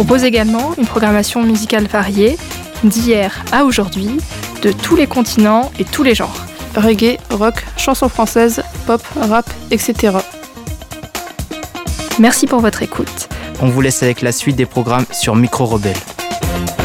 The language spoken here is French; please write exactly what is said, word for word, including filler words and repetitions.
propose également une programmation musicale variée, d'hier à aujourd'hui, de tous les continents et tous les genres. Reggae, rock, chansons françaises, pop, rap, et cetera. Merci pour votre écoute. On vous laisse avec la suite des programmes sur Micro Rebelle.